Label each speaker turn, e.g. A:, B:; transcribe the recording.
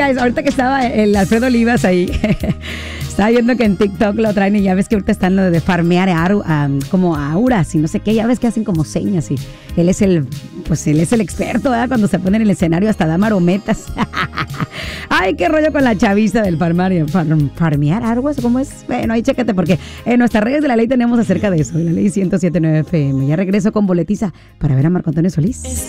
A: guys, ahorita que estaba el Alfredo Olivas ahí, estaba viendo que en TikTok lo traen y ya ves que ahorita están lo de farmear como auras y no sé qué, ya ves que hacen como señas y él es el experto, ¿verdad? Cuando se pone en el escenario hasta da marometas. Ay, qué rollo con la chaviza del farmear aguas, ¿cómo es? Bueno, ahí chécate porque en nuestras redes de la ley tenemos acerca de eso, de la ley 107.9 FM. Ya regreso con boletiza para ver a Marco Antonio Solís.